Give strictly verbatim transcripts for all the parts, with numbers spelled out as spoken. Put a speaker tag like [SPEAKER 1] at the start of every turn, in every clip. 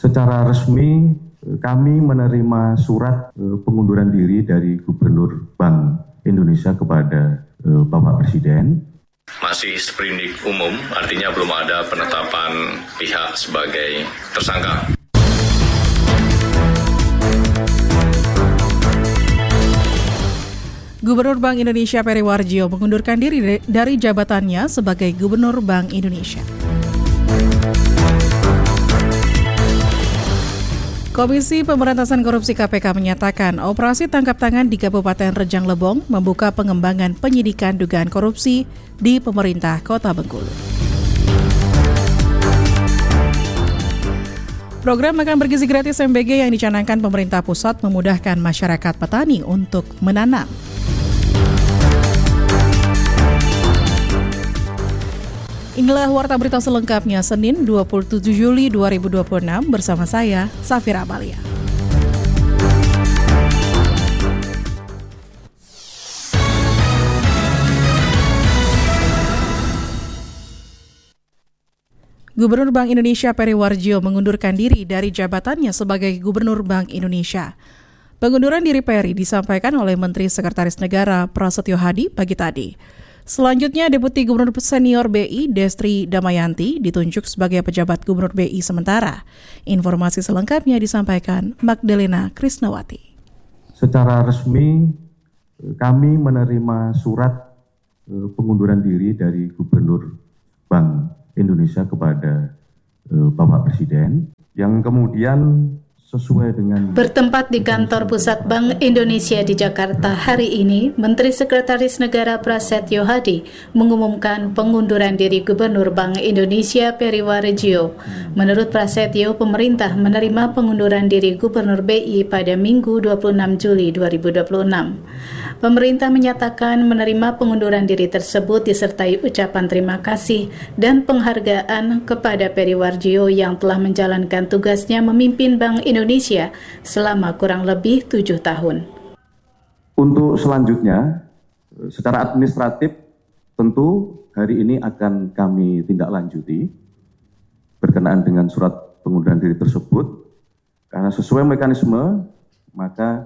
[SPEAKER 1] Secara resmi kami menerima surat pengunduran diri dari Gubernur Bank Indonesia kepada Bapak Presiden.
[SPEAKER 2] Masih sprindik umum, artinya belum ada penetapan pihak sebagai tersangka.
[SPEAKER 3] Gubernur Bank Indonesia Peri Warjio mengundurkan diri dari jabatannya sebagai Gubernur Bank Indonesia. Komisi Pemberantasan Korupsi K P K menyatakan operasi tangkap tangan di Kabupaten Rejang Lebong membuka pengembangan penyidikan dugaan korupsi di pemerintah Kota Bengkulu. Program makan bergizi gratis M B G yang dicanangkan pemerintah pusat memudahkan masyarakat petani untuk menanam. Inilah Warta Berita selengkapnya Senin dua puluh tujuh Juli dua ribu dua puluh enam bersama saya, Safira Amalia. Gubernur Bank Indonesia Peri Warjio mengundurkan diri dari jabatannya sebagai Gubernur Bank Indonesia. Pengunduran diri Peri disampaikan oleh Menteri Sekretaris Negara Prasetyo Hadi pagi tadi. Selanjutnya, Deputi Gubernur Senior B I Destri Damayanti ditunjuk sebagai pejabat Gubernur B I sementara. Informasi selengkapnya disampaikan Magdalena Krisnawati.
[SPEAKER 1] Secara resmi kami menerima surat pengunduran diri dari Gubernur Bank Indonesia kepada Bapak Presiden yang kemudian sesuai dengan
[SPEAKER 4] bertempat di kantor pusat Bank Indonesia di Jakarta hari ini, Menteri Sekretaris Negara Prasetyo Hadi mengumumkan pengunduran diri Gubernur Bank Indonesia Peri Warjio. Menurut Prasetyo, pemerintah menerima pengunduran diri Gubernur B I pada Minggu dua puluh enam Juli dua ribu dua puluh enam. Pemerintah menyatakan menerima pengunduran diri tersebut disertai ucapan terima kasih dan penghargaan kepada Peri Warjio yang telah menjalankan tugasnya memimpin Bank Indonesia selama kurang lebih tujuh tahun.
[SPEAKER 1] Untuk selanjutnya, secara administratif tentu hari ini akan kami tindak lanjuti berkenaan dengan surat pengunduran diri tersebut, karena sesuai mekanisme maka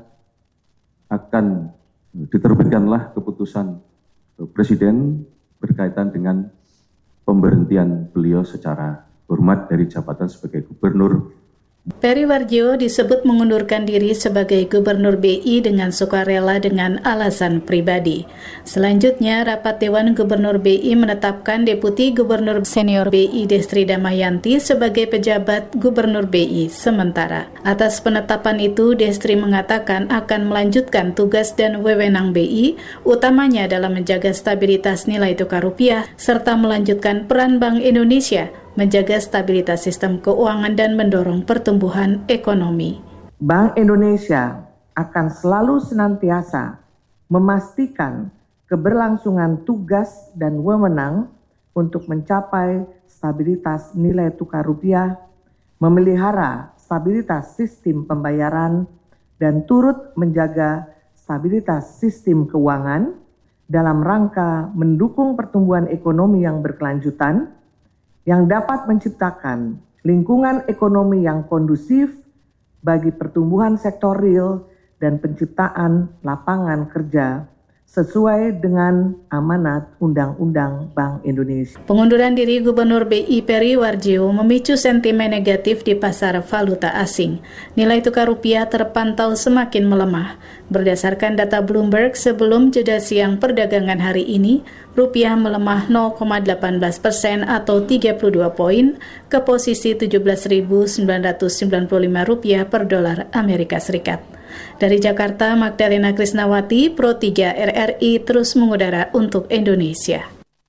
[SPEAKER 1] akan diterbitkanlah keputusan Presiden berkaitan dengan pemberhentian beliau secara hormat dari jabatan sebagai Gubernur.
[SPEAKER 4] Peri Warjio disebut mengundurkan diri sebagai Gubernur B I dengan sukarela dengan alasan pribadi. Selanjutnya, rapat Dewan Gubernur B I menetapkan Deputi Gubernur Senior B I Destri Damayanti sebagai pejabat Gubernur B I sementara. Atas penetapan itu, Destri mengatakan akan melanjutkan tugas dan wewenang B I, utamanya dalam menjaga stabilitas nilai tukar rupiah, serta melanjutkan peran Bank Indonesia menjaga stabilitas sistem keuangan dan mendorong pertumbuhan ekonomi.
[SPEAKER 5] Bank Indonesia akan selalu senantiasa memastikan keberlangsungan tugas dan wewenang untuk mencapai stabilitas nilai tukar rupiah, memelihara stabilitas sistem pembayaran, dan turut menjaga stabilitas sistem keuangan dalam rangka mendukung pertumbuhan ekonomi yang berkelanjutan, yang dapat menciptakan lingkungan ekonomi yang kondusif bagi pertumbuhan sektor real dan penciptaan lapangan kerja sesuai dengan amanat Undang-Undang Bank Indonesia.
[SPEAKER 4] Pengunduran diri Gubernur B I Peri Warjio memicu sentimen negatif di pasar valuta asing. Nilai tukar rupiah terpantau semakin melemah. Berdasarkan data Bloomberg sebelum jeda siang perdagangan hari ini, rupiah melemah nol koma satu delapan persen atau tiga puluh dua poin ke posisi tujuh belas ribu sembilan ratus sembilan puluh lima rupiah per dolar Amerika Serikat. Dari Jakarta, Magdalena Krisnawati, Pro tiga R R I terus mengudara untuk Indonesia.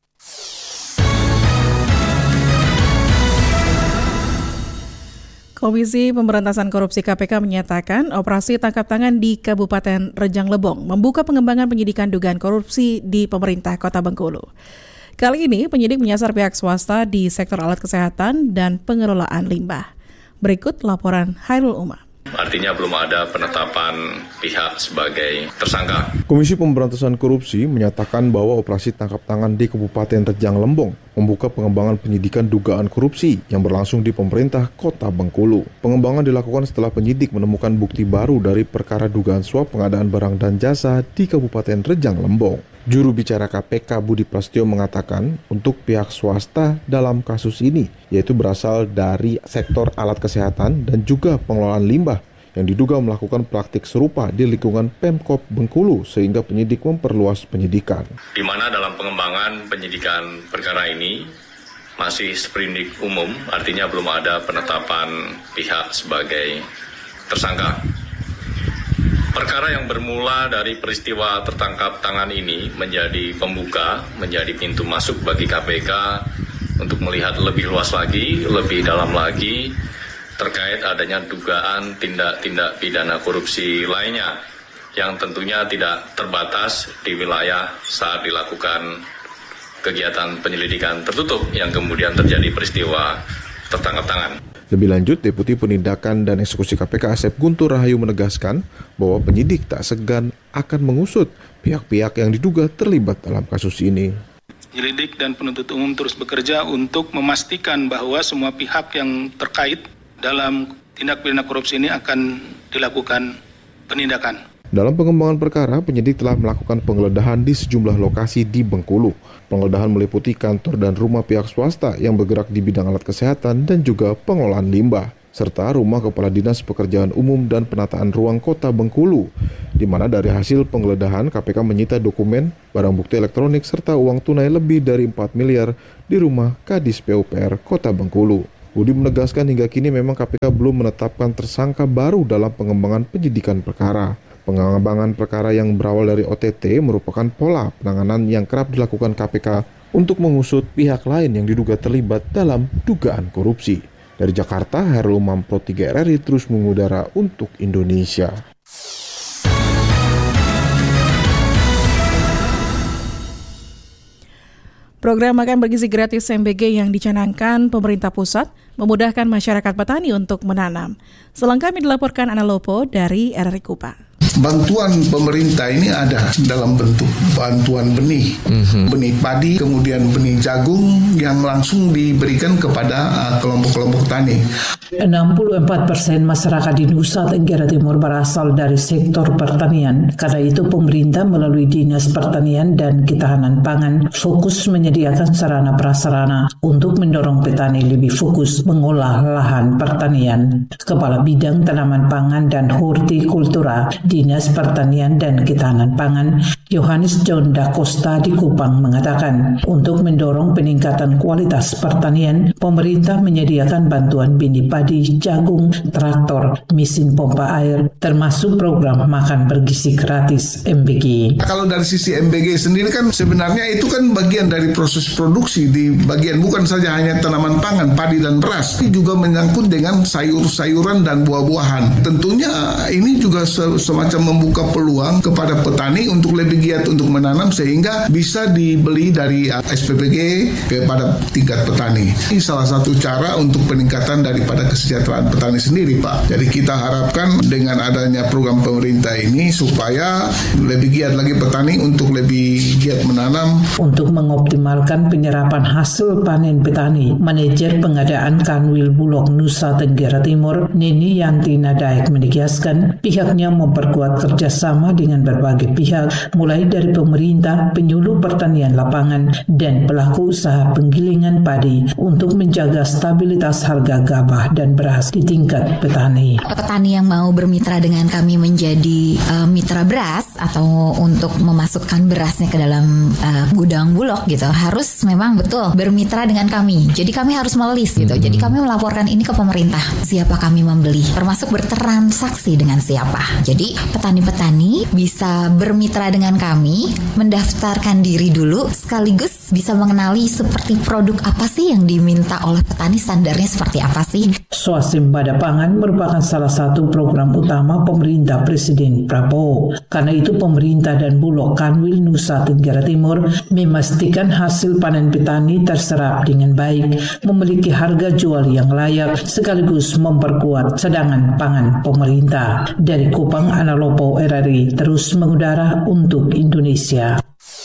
[SPEAKER 3] Komisi Pemberantasan Korupsi K P K menyatakan operasi tangkap tangan di Kabupaten Rejang Lebong membuka pengembangan penyidikan dugaan korupsi di pemerintah Kota Bengkulu. Kali ini penyidik menyasar pihak swasta di sektor alat kesehatan dan pengelolaan limbah. Berikut laporan Hairul Umar.
[SPEAKER 2] Artinya belum ada penetapan pihak sebagai tersangka.
[SPEAKER 6] Komisi Pemberantasan Korupsi menyatakan bahwa operasi tangkap tangan di Kabupaten Rejang Lembong membuka pengembangan penyidikan dugaan korupsi yang berlangsung di pemerintah Kota Bengkulu. Pengembangan dilakukan setelah penyidik menemukan bukti baru dari perkara dugaan suap pengadaan barang dan jasa di Kabupaten Rejang Lembong. Juru bicara K P K Budi Prasetyo mengatakan untuk pihak swasta dalam kasus ini, yaitu berasal dari sektor alat kesehatan dan juga pengelolaan limbah yang diduga melakukan praktik serupa di lingkungan Pemkop Bengkulu sehingga penyidik memperluas penyidikan.
[SPEAKER 2] Di mana dalam pengembangan penyidikan perkara ini masih sprindik umum, artinya belum ada penetapan pihak sebagai tersangka. Perkara yang bermula dari peristiwa tertangkap tangan ini menjadi pembuka, menjadi pintu masuk bagi K P K untuk melihat lebih luas lagi, lebih dalam lagi terkait adanya dugaan tindak-tindak pidana korupsi lainnya yang tentunya tidak terbatas di wilayah saat dilakukan kegiatan penyelidikan tertutup yang kemudian terjadi peristiwa tertangkap tangan.
[SPEAKER 6] Lebih lanjut, Deputi Penindakan dan Eksekusi K P K Asep Guntur Rahayu menegaskan bahwa penyidik tak segan akan mengusut pihak-pihak yang diduga terlibat dalam kasus ini.
[SPEAKER 7] Penyelidik dan penuntut umum terus bekerja untuk memastikan bahwa semua pihak yang terkait dalam tindak pidana korupsi ini akan dilakukan penindakan.
[SPEAKER 6] Dalam pengembangan perkara, penyidik telah melakukan penggeledahan di sejumlah lokasi di Bengkulu. Penggeledahan meliputi kantor dan rumah pihak swasta yang bergerak di bidang alat kesehatan dan juga pengelolaan limbah, serta rumah Kepala Dinas Pekerjaan Umum dan Penataan Ruang Kota Bengkulu, di mana dari hasil penggeledahan K P K menyita dokumen, barang bukti elektronik, serta uang tunai lebih dari empat miliar di rumah Kadis P U P R Kota Bengkulu. Budi menegaskan hingga kini memang K P K belum menetapkan tersangka baru dalam pengembangan penyidikan perkara. Pengembangan perkara yang berawal dari O T T merupakan pola penanganan yang kerap dilakukan K P K untuk mengusut pihak lain yang diduga terlibat dalam dugaan korupsi. Dari Jakarta, Herul Umam Pro tiga R R I terus mengudara untuk Indonesia.
[SPEAKER 3] Program makan bergizi gratis M B G yang dicanangkan pemerintah pusat memudahkan masyarakat petani untuk menanam. Selengkapnya dilaporkan Ana Lopo dari R R I Kupa.
[SPEAKER 8] Bantuan pemerintah ini ada dalam bentuk bantuan benih, mm-hmm. benih padi, kemudian benih jagung yang langsung diberikan kepada uh, kelompok-kelompok tani.
[SPEAKER 9] enam puluh empat persen masyarakat di Nusa Tenggara Timur berasal dari sektor pertanian. Karena itu pemerintah melalui Dinas Pertanian dan Ketahanan Pangan fokus menyediakan sarana prasarana untuk mendorong petani lebih fokus mengolah lahan pertanian. Kepala Bidang Tanaman Pangan dan Hortikultura Dinas Pertanian dan Ketahanan Pangan, Yohanes John Da Costa di Kupang mengatakan, untuk mendorong peningkatan kualitas pertanian, pemerintah menyediakan bantuan benih padi, jagung, traktor, mesin pompa air, termasuk program makan bergizi gratis M B G.
[SPEAKER 8] Kalau dari sisi M B G sendiri kan sebenarnya itu kan bagian dari proses produksi, di bagian bukan saja hanya tanaman pangan, padi dan beras, tapi juga menyangkut dengan sayur-sayuran dan buah-buahan. Tentunya ini juga semacam membuka peluang kepada petani untuk lebih giat untuk menanam sehingga bisa dibeli dari S P P G kepada tingkat petani. Ini salah satu cara untuk peningkatan daripada kesejahteraan petani sendiri, Pak. Jadi kita harapkan dengan adanya program pemerintah ini supaya lebih giat lagi petani untuk lebih giat menanam.
[SPEAKER 9] Untuk mengoptimalkan penyerapan hasil panen petani, manajer pengadaan Kanwil Bulog Nusa Tenggara Timur, Nini Yanti Nadaek menegaskan pihaknya memperkuat kerjasama dengan berbagai pihak, mulai dari pemerintah, penyuluh pertanian lapangan, dan pelaku usaha penggilingan padi untuk menjaga stabilitas harga gabah dan beras di tingkat petani.
[SPEAKER 10] Petani yang mau bermitra dengan kami menjadi uh, mitra beras atau untuk memasukkan berasnya ke dalam uh, gudang Bulog gitu, harus memang betul bermitra dengan kami. Jadi kami harus melis gitu. Jadi kami melaporkan ini ke pemerintah, siapa kami membeli, termasuk bertransaksi dengan siapa. Jadi petani-petani bisa bermitra dengan dengan kami, mendaftarkan diri dulu, sekaligus bisa mengenali seperti produk apa sih yang diminta oleh petani, standarnya seperti apa sih.
[SPEAKER 9] Swasembada pangan merupakan salah satu program utama pemerintah Presiden Prabowo. Karena itu pemerintah dan Bulog Kanwil Nusa Tenggara Timur memastikan hasil panen petani terserap dengan baik, memiliki harga jual yang layak, sekaligus memperkuat cadangan pangan pemerintah. Dari Kupang, Ana Lopo, R R I terus mengudara untuk Indonesia.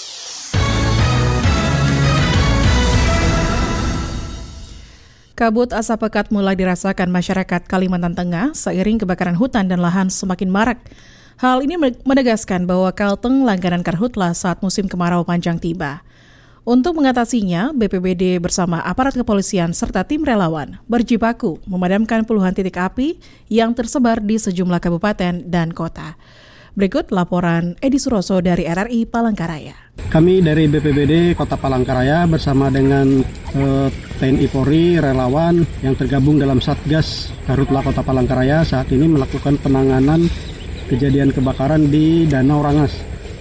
[SPEAKER 3] Kabut asap pekat mulai dirasakan masyarakat Kalimantan Tengah seiring kebakaran hutan dan lahan semakin marak. Hal ini menegaskan bahwa Kalteng langganan karhutlah saat musim kemarau panjang tiba. Untuk mengatasinya, B P B D bersama aparat kepolisian serta tim relawan berjibaku memadamkan puluhan titik api yang tersebar di sejumlah kabupaten dan kota. Berikut laporan Edi Suroso dari R R I Palangkaraya.
[SPEAKER 11] Kami dari B P B D Kota Palangkaraya bersama dengan eh, T N I Polri, relawan yang tergabung dalam Satgas Karhutla Kota Palangkaraya saat ini melakukan penanganan kejadian kebakaran di Danau Rangas.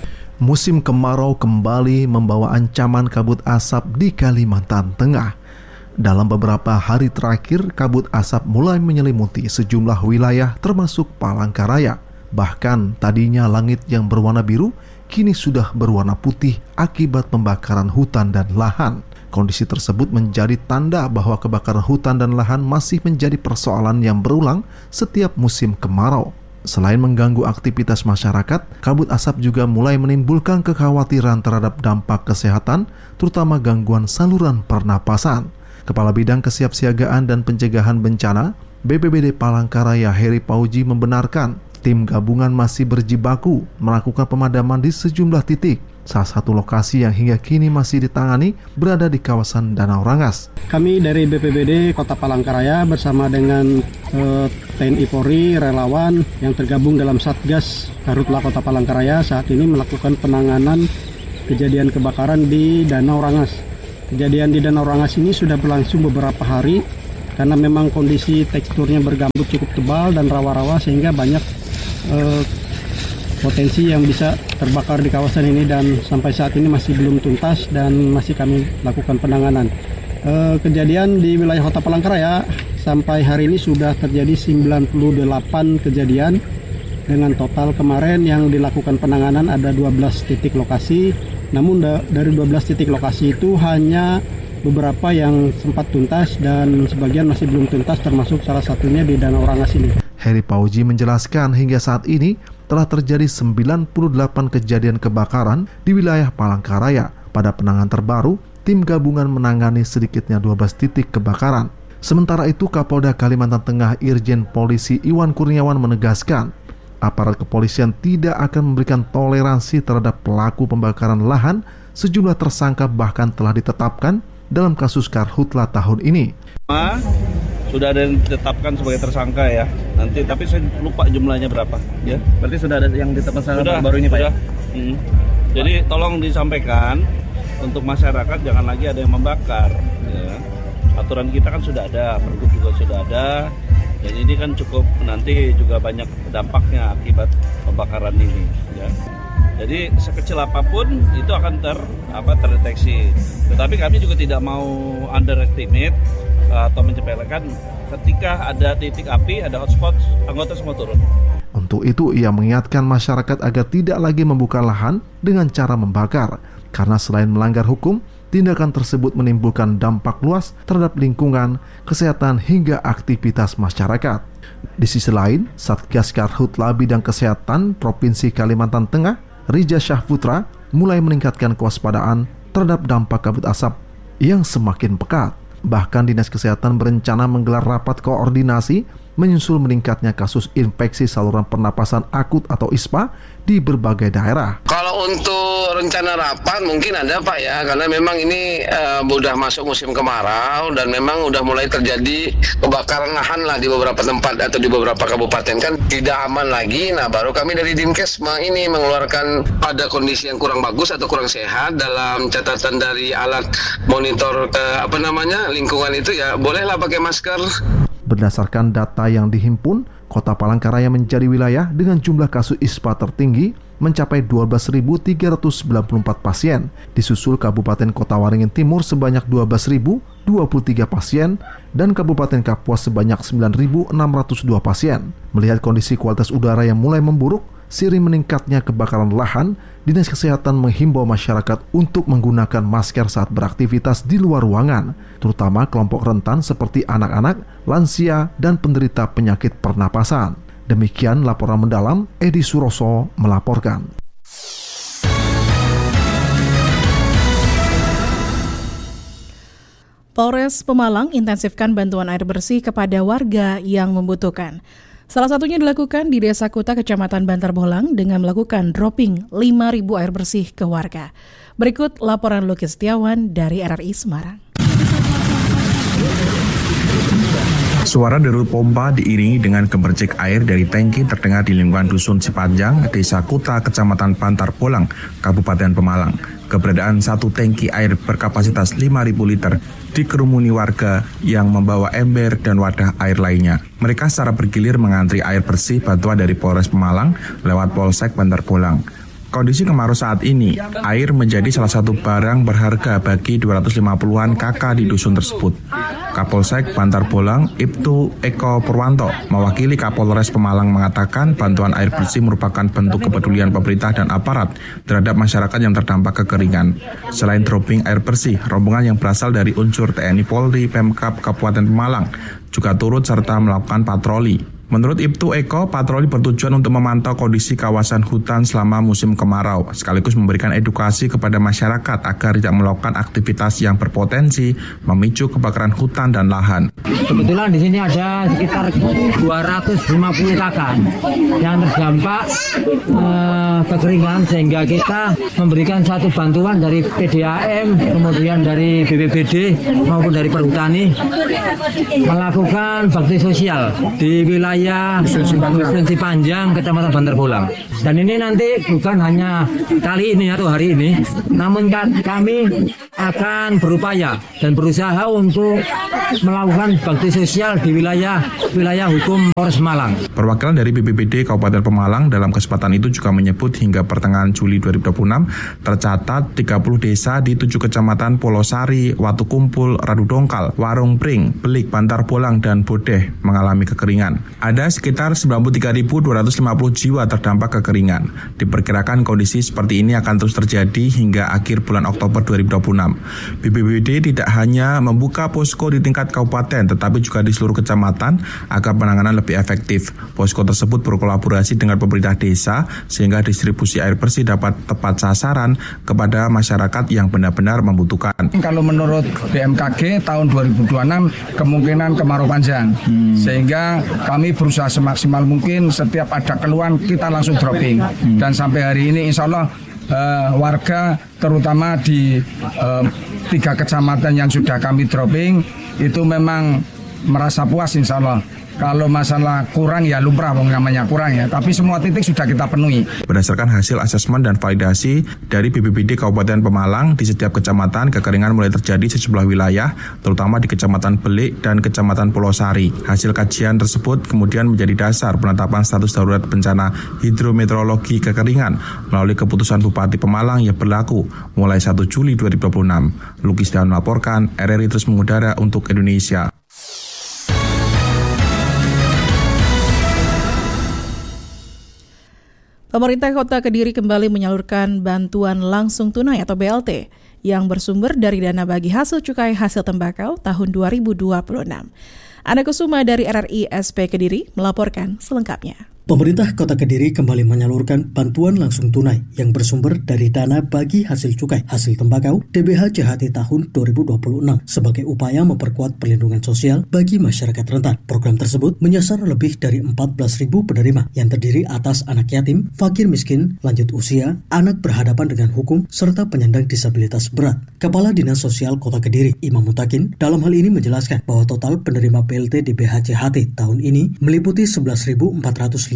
[SPEAKER 6] Musim kemarau kembali membawa ancaman kabut asap di Kalimantan Tengah. Dalam beberapa hari terakhir, kabut asap mulai menyelimuti sejumlah wilayah termasuk Palangkaraya. Bahkan tadinya langit yang berwarna biru kini sudah berwarna putih akibat pembakaran hutan dan lahan. Kondisi tersebut menjadi tanda bahwa kebakaran hutan dan lahan masih menjadi persoalan yang berulang setiap musim kemarau. Selain mengganggu aktivitas masyarakat, kabut asap juga mulai menimbulkan kekhawatiran terhadap dampak kesehatan, terutama gangguan saluran pernapasan. Kepala Bidang Kesiapsiagaan dan Pencegahan Bencana, B P B D Palangkaraya Heri Pauji membenarkan tim gabungan masih berjibaku melakukan pemadaman di sejumlah titik. Salah satu lokasi yang hingga kini masih ditangani berada di kawasan Danau Rangas.
[SPEAKER 11] Kami dari B P B D Kota Palangkaraya bersama dengan eh, T N I Polri, relawan yang tergabung dalam Satgas Karhutla Kota Palangkaraya saat ini melakukan penanganan kejadian kebakaran di Danau Rangas. Kejadian di Danau Rangas ini sudah berlangsung beberapa hari karena memang kondisi teksturnya bergambut cukup tebal dan rawa-rawa sehingga banyak eh, potensi yang bisa terbakar di kawasan ini dan sampai saat ini masih belum tuntas dan masih kami lakukan penanganan. Eh, kejadian di wilayah Kota Palangkaraya sampai hari ini sudah terjadi sembilan puluh delapan kejadian dengan total kemarin yang dilakukan penanganan ada dua belas titik lokasi. Namun da- dari dua belas titik lokasi itu hanya beberapa yang sempat tuntas dan sebagian masih belum tuntas, termasuk salah satunya di Danau Rangas ini.
[SPEAKER 6] Heri Pauji menjelaskan hingga saat ini telah terjadi sembilan puluh delapan kejadian kebakaran di wilayah Palangkaraya. Pada penanganan terbaru, tim gabungan menangani sedikitnya dua belas titik kebakaran. Sementara itu, Kapolda Kalimantan Tengah Irjen Polisi Iwan Kurniawan menegaskan, aparat kepolisian tidak akan memberikan toleransi terhadap pelaku pembakaran lahan. Sejumlah tersangka bahkan telah ditetapkan dalam kasus Karhutla tahun ini.
[SPEAKER 12] Sudah ada yang ditetapkan sebagai tersangka ya. Nanti tapi saya lupa jumlahnya berapa ya. Berarti sudah ada yang ditetapkan sudah, baru ini Pak ya. Hmm. Jadi tolong disampaikan untuk masyarakat jangan lagi ada yang membakar ya. Aturan kita kan sudah ada, pergub juga sudah ada. Dan ini kan cukup nanti juga banyak dampaknya akibat pembakaran ini ya. Jadi sekecil apapun itu akan ter apa terdeteksi. Tetapi kami juga tidak mau underestimate atau menyepelekan ketika ada titik api, ada hotspot, anggota semua turun.
[SPEAKER 6] Untuk itu ia mengingatkan masyarakat agar tidak lagi membuka lahan dengan cara membakar, karena selain melanggar hukum, tindakan tersebut menimbulkan dampak luas terhadap lingkungan, kesehatan hingga aktivitas masyarakat. Di sisi lain, Satgas Karhutla Bidang Kesehatan Provinsi Kalimantan Tengah, Rija Syahputra, mulai meningkatkan kewaspadaan terhadap dampak kabut asap yang semakin pekat. Bahkan Dinas Kesehatan berencana menggelar rapat koordinasi menyusul meningkatnya kasus infeksi saluran pernapasan akut atau I S P A di berbagai daerah.
[SPEAKER 13] Kalau untuk rencana rapat mungkin ada Pak ya, karena memang ini uh, udah masuk musim kemarau dan memang udah mulai terjadi kebakaran lahan lah di beberapa tempat atau di beberapa kabupaten kan tidak aman lagi. Nah baru kami dari Dinkes ini mengeluarkan pada kondisi yang kurang bagus atau kurang sehat dalam catatan dari alat monitor uh, apa namanya lingkungan itu ya bolehlah pakai masker.
[SPEAKER 6] Berdasarkan data yang dihimpun, Kota Palangkaraya menjadi wilayah dengan jumlah kasus I S P A tertinggi mencapai dua belas ribu tiga ratus sembilan puluh empat pasien, disusul Kabupaten Kota Waringin Timur sebanyak dua belas ribu dua puluh tiga pasien, dan Kabupaten Kapuas sebanyak sembilan ribu enam ratus dua pasien. Melihat kondisi kualitas udara yang mulai memburuk, seiring meningkatnya kebakaran lahan, Dinas Kesehatan menghimbau masyarakat untuk menggunakan masker saat beraktivitas di luar ruangan, terutama kelompok rentan seperti anak-anak, lansia, dan penderita penyakit pernapasan. Demikian laporan mendalam, Edi Suroso melaporkan.
[SPEAKER 3] Polres Pemalang intensifkan bantuan air bersih kepada warga yang membutuhkan. Salah satunya dilakukan di Desa Kuta, Kecamatan Bantar Bolang dengan melakukan dropping lima ribu air bersih ke warga. Berikut laporan Luki Setiawan dari R R I Semarang.
[SPEAKER 14] Suara deru pompa diiringi dengan gemercik air dari tangki terdengar di lingkungan Dusun Cipanjang, Desa Kuta, Kecamatan Bantar Bolang, Kabupaten Pemalang. Keberadaan satu tangki air berkapasitas lima ribu liter dikerumuni warga yang membawa ember dan wadah air lainnya. Mereka secara bergilir mengantri air bersih bantuan dari Polres Pemalang lewat Polsek Bantar Bolang. Kondisi kemarau saat ini, air menjadi salah satu barang berharga bagi dua ratus lima puluhan kakak di dusun tersebut. Kapolsek Bantar Bolang, Ibtu Eko Purwanto, mewakili Kapolres Pemalang mengatakan bantuan air bersih merupakan bentuk kepedulian pemerintah dan aparat terhadap masyarakat yang terdampak kekeringan. Selain dropping air bersih, rombongan yang berasal dari unsur T N I Polri, Pemkab Kabupaten Pemalang juga turut serta melakukan patroli. Menurut Ibtu Eko, patroli bertujuan untuk memantau kondisi kawasan hutan selama musim kemarau, sekaligus memberikan edukasi kepada masyarakat agar tidak melakukan aktivitas yang berpotensi memicu kebakaran hutan dan lahan.
[SPEAKER 15] Kebetulan di sini ada sekitar dua ratus lima puluh kakak yang terdampak eh, kekeringan, sehingga kita memberikan satu bantuan dari P D A M, kemudian dari B P B D maupun dari Perhutani melakukan bakti sosial di wilayah Dusun Cipanjang, Kecamatan Bantar Bolang. Dan ini nanti bukan hanya kali ini atau hari ini, namun kami akan berupaya dan berusaha untuk melakukan bakti sosial di wilayah wilayah hukum Polres Malang.
[SPEAKER 14] Perwakilan dari B P B D Kabupaten Pemalang dalam kesempatan itu juga menyebut hingga pertengahan Juli dua ribu dua puluh enam tercatat tiga puluh desa di tujuh kecamatan Polosari, Watu Kumpul, Radu Dongkal, Warung Pring, Belik, Bantar Bolang, dan Bodeh mengalami kekeringan. Ada sekitar sembilan puluh tiga ribu dua ratus lima puluh jiwa terdampak kekeringan. Diperkirakan kondisi seperti ini akan terus terjadi hingga akhir bulan Oktober dua ribu dua puluh enam. B P B D tidak hanya membuka posko di tingkat kabupaten, tetapi juga di seluruh kecamatan agar penanganan lebih efektif. Posko tersebut berkolaborasi dengan pemerintah desa sehingga distribusi air bersih dapat tepat sasaran kepada masyarakat yang benar-benar membutuhkan.
[SPEAKER 16] Kalau menurut B M K G tahun dua ribu dua puluh enam kemungkinan kemarau panjang, hmm. sehingga kami berusaha semaksimal mungkin setiap ada keluhan kita langsung dropping. Hmm. Dan sampai hari ini insya Allah uh, warga terutama di uh, tiga kecamatan yang sudah kami dropping itu memang merasa puas insya Allah. Kalau masalah kurang ya lumrah, namanya kurang ya. Tapi semua titik sudah kita penuhi.
[SPEAKER 14] Berdasarkan hasil asesmen dan validasi dari B P B D Kabupaten Pemalang, di setiap kecamatan kekeringan mulai terjadi di sejumlah wilayah, terutama di Kecamatan Belik dan Kecamatan Polosari. Hasil kajian tersebut kemudian menjadi dasar penetapan status darurat bencana hidrometeorologi kekeringan melalui keputusan Bupati Pemalang yang berlaku mulai satu Juli dua ribu dua puluh enam. Luki Setiawan melaporkan, R R I terus mengudara untuk Indonesia.
[SPEAKER 3] Pemerintah Kota Kediri kembali menyalurkan bantuan langsung tunai atau B L T yang bersumber dari dana bagi hasil cukai hasil tembakau tahun dua ribu dua puluh enam. Ana Kusuma dari R R I S P Kediri melaporkan selengkapnya.
[SPEAKER 17] Pemerintah Kota Kediri kembali menyalurkan bantuan langsung tunai yang bersumber dari dana bagi hasil cukai hasil tembakau D B H C H T tahun dua ribu dua puluh enam sebagai upaya memperkuat perlindungan sosial bagi masyarakat rentan. Program tersebut menyasar lebih dari empat belas ribu penerima yang terdiri atas anak yatim, fakir miskin, lanjut usia, anak berhadapan dengan hukum, serta penyandang disabilitas berat. Kepala Dinas Sosial Kota Kediri, Imam Mutakin, dalam hal ini menjelaskan bahwa total penerima B L T D B H C H T tahun ini meliputi sebelas ribu empat ratus lima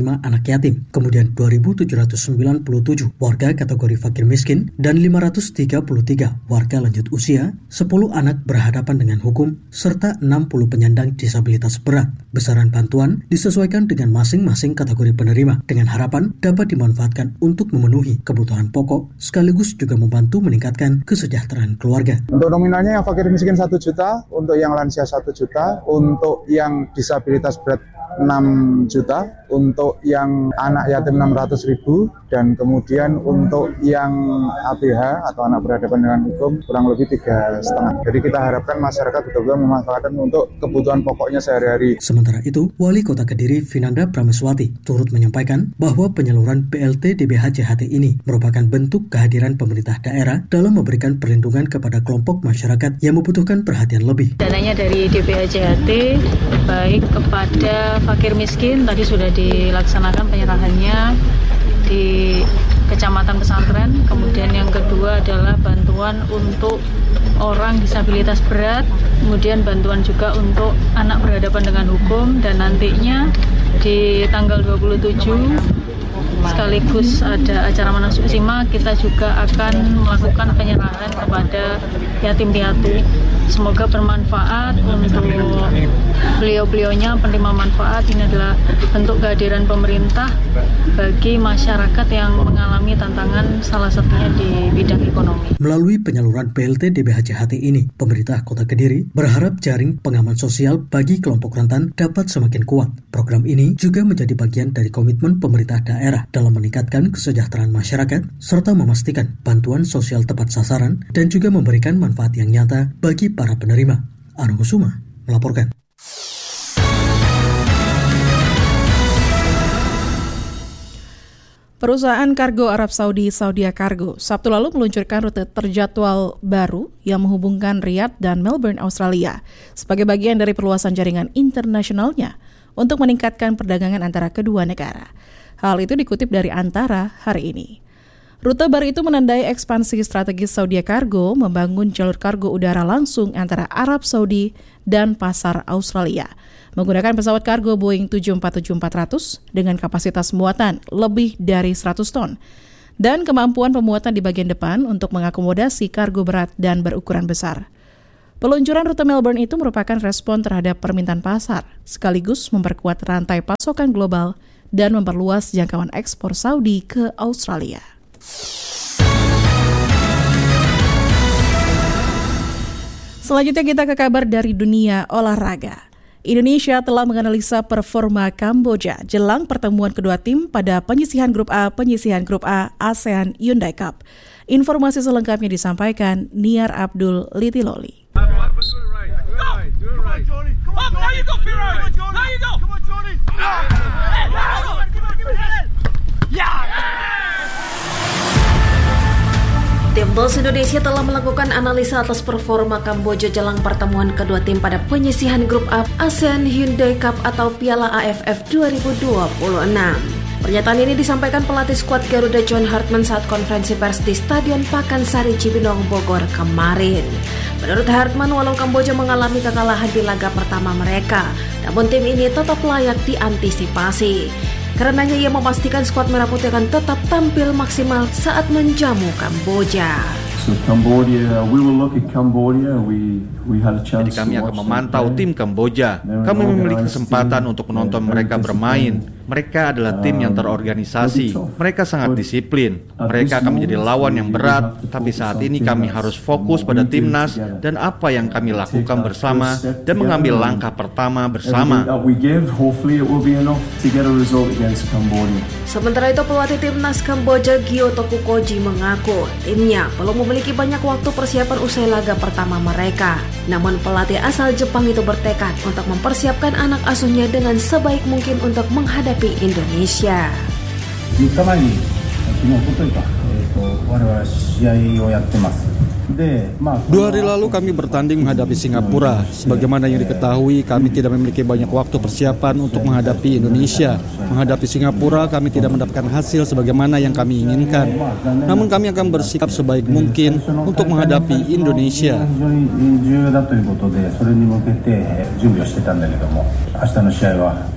[SPEAKER 17] lima anak yatim, kemudian dua ribu tujuh ratus sembilan puluh tujuh warga kategori fakir miskin, dan lima ratus tiga puluh tiga warga lanjut usia, sepuluh anak berhadapan dengan hukum, serta enam puluh penyandang disabilitas berat. Besaran bantuan disesuaikan dengan masing-masing kategori penerima, dengan harapan dapat dimanfaatkan untuk memenuhi kebutuhan pokok, sekaligus juga membantu meningkatkan kesejahteraan keluarga.
[SPEAKER 18] Untuk nominalnya yang fakir miskin satu juta, untuk yang lansia satu juta, untuk yang disabilitas berat enam juta, untuk yang anak yatim enam ratus ribu, dan kemudian untuk yang A B H atau anak berhadapan dengan hukum kurang lebih tiga setengah. Jadi kita harapkan masyarakat betul-betul memanfaatkan untuk kebutuhan pokoknya sehari-hari.
[SPEAKER 17] Sementara itu, Wali Kota Kediri Vinanda Prameswati turut menyampaikan bahwa penyaluran B L T D B H J H T ini merupakan bentuk kehadiran pemerintah daerah dalam memberikan perlindungan kepada kelompok masyarakat yang membutuhkan perhatian lebih.
[SPEAKER 19] Dananya dari D B H J H T baik kepada fakir miskin, tadi sudah dilaksanakan penyerahannya di Kecamatan Pesantren. Kemudian yang kedua adalah bantuan untuk orang disabilitas berat, kemudian bantuan juga untuk anak berhadapan dengan hukum, dan nantinya di tanggal dua puluh tujuh sekaligus ada acara manasik sima, kita juga akan melakukan penyerahan kepada yatim piatu. Semoga bermanfaat untuk beliau-beliaunya, penerima manfaat. Ini adalah bentuk kehadiran pemerintah bagi masyarakat yang mengalami tantangan, salah satunya di bidang ekonomi.
[SPEAKER 17] Melalui penyaluran B L T D B H J H T ini, pemerintah Kota Kediri berharap jaring pengaman sosial bagi kelompok rentan dapat semakin kuat. Program ini juga menjadi bagian dari komitmen pemerintah daerah dalam meningkatkan kesejahteraan masyarakat, serta memastikan bantuan sosial tepat sasaran dan juga memberikan manfaat yang nyata bagi para penerima. Anu Kusuma melaporkan.
[SPEAKER 3] Perusahaan kargo Arab Saudi, Saudia Cargo, Sabtu lalu meluncurkan rute terjadwal baru yang menghubungkan Riyadh dan Melbourne, Australia, sebagai bagian dari perluasan jaringan internasionalnya untuk meningkatkan perdagangan antara kedua negara. Hal itu dikutip dari Antara hari ini. Rute baru itu menandai ekspansi strategis Saudia Cargo membangun jalur kargo udara langsung antara Arab Saudi dan pasar Australia, menggunakan pesawat kargo Boeing tujuh empat tujuh empat ratus dengan kapasitas muatan lebih dari seratus ton dan kemampuan pemuatan di bagian depan untuk mengakomodasi kargo berat dan berukuran besar. Peluncuran rute Melbourne itu merupakan respon terhadap permintaan pasar, sekaligus memperkuat rantai pasokan global dan memperluas jangkauan ekspor Saudi ke Australia. Selanjutnya kita ke kabar dari dunia olahraga. Indonesia telah menganalisa performa Kamboja jelang pertemuan kedua tim pada penyisihan grup A penyisihan grup A ASEAN Hyundai Cup. Informasi selengkapnya disampaikan Niar Abdul Litiloli.
[SPEAKER 20] Tim Bols Indonesia telah melakukan analisa atas performa Kamboja jelang pertemuan kedua tim pada penyisihan grup A ASEAN Hyundai Cup atau Piala A F F dua ribu dua puluh enam. Pernyataan ini disampaikan pelatih skuad Garuda John Hartman saat konferensi pers di Stadion Pakansari Cibinong, Bogor kemarin. Menurut Hartman, walau Kamboja mengalami kekalahan di laga pertama mereka, namun tim ini tetap layak diantisipasi. Karenanya ia memastikan skuad Merah Putih akan tetap tampil maksimal saat menjamu Kamboja.
[SPEAKER 21] So Cambodia, we will look at Cambodia. We we had a chance.
[SPEAKER 22] Jadi kami akan memantau tim Kamboja. Kami memiliki kesempatan untuk menonton mereka bermain. Mereka adalah tim yang terorganisasi. Mereka sangat disiplin. Mereka akan menjadi lawan yang berat. Tapi saat ini kami harus fokus pada timnas dan apa yang kami lakukan bersama dan mengambil langkah pertama bersama.
[SPEAKER 20] Sementara itu pelatih timnas Kamboja Gio Tokukoji mengaku timnya belum memiliki banyak waktu persiapan usai laga pertama mereka. Namun pelatih asal Jepang itu bertekad untuk mempersiapkan anak asuhnya dengan sebaik mungkin untuk menghadapi Indonesia.
[SPEAKER 23] Dua hari lalu kami bertanding menghadapi Singapura. Sebagaimana yang diketahui, kami tidak memiliki banyak waktu persiapan untuk menghadapi Indonesia. Menghadapi Singapura, kami tidak mendapatkan hasil sebagaimana yang kami inginkan. Namun kami akan bersikap sebaik mungkin untuk menghadapi Indonesia.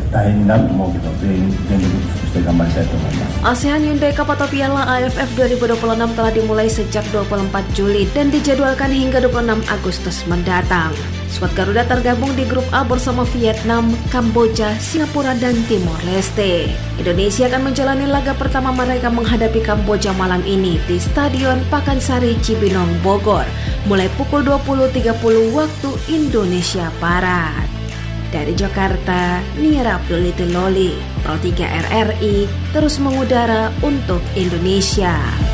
[SPEAKER 21] 大変になると思うけど、全員全力尽くして頑張りたいと思います。
[SPEAKER 20] ASEAN Hyundai Cup atau Piala A F F dua ribu dua puluh enam telah dimulai sejak dua puluh empat Juli dan dijadwalkan hingga dua puluh enam Agustus mendatang. Skuad Garuda tergabung di grup A bersama Vietnam, Kamboja, Singapura, dan Timor Leste. Indonesia akan menjalani laga pertama mereka menghadapi Kamboja malam ini di Stadion Pakansari Cibinong, Bogor, mulai pukul dua puluh tiga puluh waktu Indonesia Barat. Dari Jakarta, Nira Abdulity Loli, Pro tiga R R I, terus mengudara untuk Indonesia.